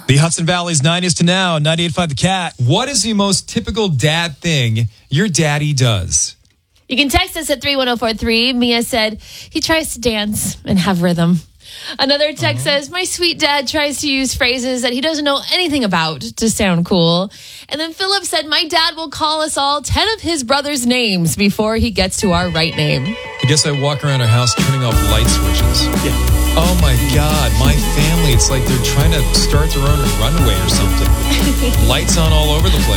The Hudson Valley's 9 is to now, 98.5 The Cat. What is the most typical dad thing your daddy does? You can text us at 31043. Mia said he tries to dance and have rhythm. Another text says, my sweet dad tries to use phrases that he doesn't know anything about to sound cool. And then Philip said, my dad will call us all 10 of his brothers' names before he gets to our right name. I guess I walk around our house turning off light switches. Yeah. Oh my God, my family, it's like they're trying to start their own runway or something. Lights on all over the place.